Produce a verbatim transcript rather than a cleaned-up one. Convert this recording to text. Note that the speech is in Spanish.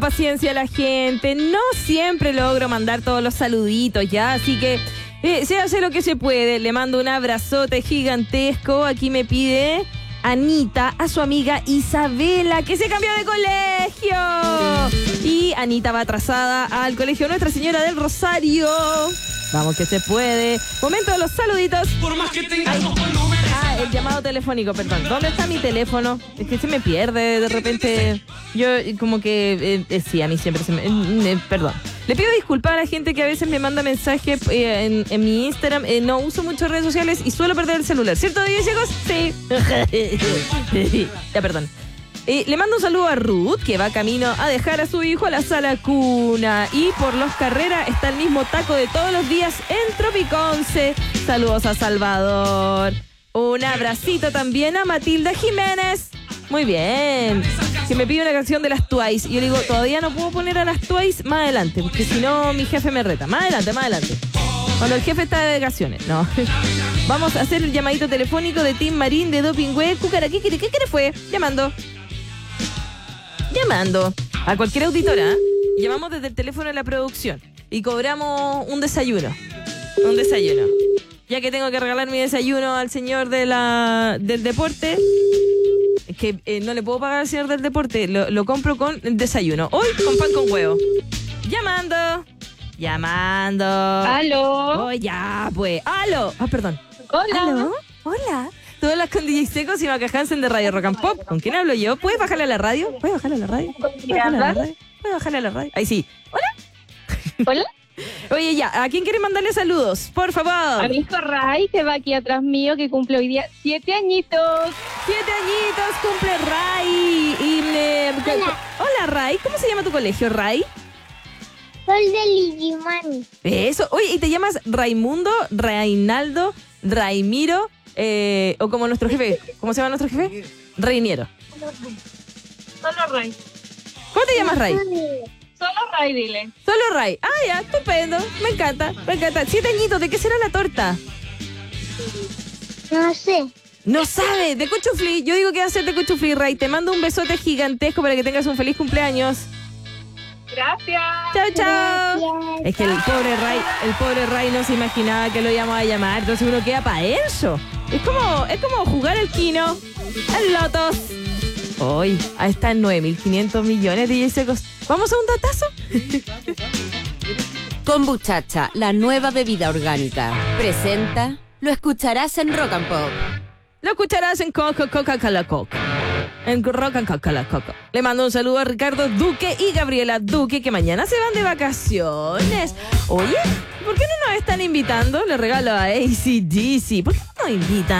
paciencia a la gente. No siempre logro mandar todos los saluditos, ¿ya? Así que eh, se hace lo que se puede. Le mando un abrazote gigantesco. Aquí me pide Anita a su amiga Isabela, que se cambió de colegio. Y Anita va atrasada al colegio Nuestra Señora del Rosario. Vamos que se puede. Momento de los saluditos. Por más que tengas Ay. no, no mereces. Ah, el llamado telefónico, perdón. ¿Dónde está mi teléfono? Es que se me pierde de repente. Yo como que... Eh, eh, sí, a mí siempre se me... Eh, eh, perdón. Le pido disculpas a la gente que a veces me manda mensajes eh, en, en mi Instagram. Eh, no uso mucho redes sociales y suelo perder el celular. ¿Cierto, diez chicos? Sí. Ya, perdón. Eh, le mando un saludo a Ruth, que va camino a dejar a su hijo a la sala cuna. Y por Los Carreras está el mismo taco de todos los días en Tropiconce. Saludos a Salvador. Un abracito también a Matilda Jiménez. Muy bien. Que me pide una canción de las Twice. Y yo le digo, todavía no puedo poner a las Twice, más adelante, porque si no mi jefe me reta. Más adelante, más adelante. Cuando el jefe está de vacaciones, no. Vamos a hacer el llamadito telefónico de Tim Marín de Dopingüe. Cúcara, ¿qué quiere? ¿Qué quiere fue? Llamando. Llamando a cualquier auditora. Llamamos desde el teléfono de la producción y cobramos un desayuno. Un desayuno. Ya que tengo que regalar mi desayuno al señor de la del deporte, que eh, no le puedo pagar al señor del deporte, lo, lo compro con desayuno. Hoy con pan con huevo. Llamando. Llamando. ¿Aló? Oh, ya, pues. ¡Aló! Ah, perdón. Hola. ¿Aló? Hola. Todas las con D J Secos y Maca Hansen de Radio Rock and Pop. ¿Con quién hablo yo? ¿Puedes bajarle a la radio? ¿Puedes bajarle a la radio? ¿Puedes bajarle a la radio? ¿Puedes bajarle a la radio? Ahí sí. ¿Hola? Hola. Oye, ya, ¿a quién quiere mandarle saludos? Por favor. A mi hijo Ray, que va aquí atrás mío, que cumple hoy día siete añitos. Siete añitos, cumple Ray. Y le... Hola. Hola, Ray. ¿Cómo se llama tu colegio, Ray? Sol de Ligimani. Eso. Oye, ¿y te llamas Raimundo, Reinaldo, Raimiro? Eh, o como nuestro jefe. ¿Cómo se llama nuestro jefe? Reiniero. Solo Ray. ¿Cómo te llamas, Ray? Solo Ray, dile. Solo Ray. Ah, ya, estupendo. Me encanta, me encanta. Siete añitos, ¿de qué será la torta? No sé. No sabe, de cuchuflí. Yo digo que va a ser de cuchuflí, Ray. Te mando un besote gigantesco para que tengas un feliz cumpleaños. Gracias. Chao, chao. Gracias. Es que el pobre Ray, el pobre Ray no se imaginaba que lo íbamos a llamar, entonces uno queda para eso. Es como, es como jugar el Kino, el Lotos. Hoy, ahí están nueve mil quinientos millones de D J Secos. ¿Vamos a un datazo? Kombuchacha, la nueva bebida orgánica. Presenta, lo escucharás en Rock and Pop. Lo escucharás en Coca Coca Cola Coca. En Rock and Coca Coca. Le mando un saludo a Ricardo Duque y Gabriela Duque, que mañana se van de vacaciones. Oye, ¿por qué no nos están invitando? Le regalo a A C D C. ¿Por qué no nos invitan?